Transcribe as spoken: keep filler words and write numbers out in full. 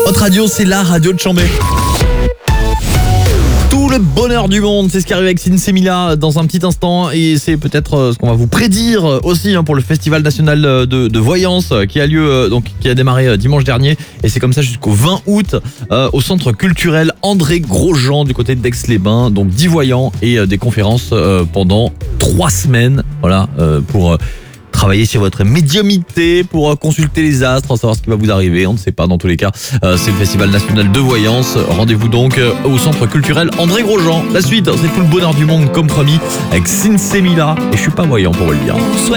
Votre radio, c'est la radio de Chambé. Tout le bonheur du monde, c'est ce qui arrive avec Sinsemilla dans un petit instant et c'est peut-être ce qu'on va vous prédire aussi pour le Festival national de, de voyance qui a lieu donc qui a démarré dimanche dernier et c'est comme ça jusqu'au vingt août euh, au centre culturel André Grosjean du côté d'Aix-les-Bains, donc dix voyants et euh, des conférences euh, pendant trois semaines, voilà euh, pour euh, travailler sur votre médiumnité, pour consulter les astres, savoir ce qui va vous arriver, on ne sait pas dans tous les cas. Euh, c'est le Festival national de voyance. Rendez-vous donc euh, au centre culturel André Grosjean. La suite, c'est tout le bonheur du monde comme promis avec Sinsemilla et je suis pas voyant pour vous le dire.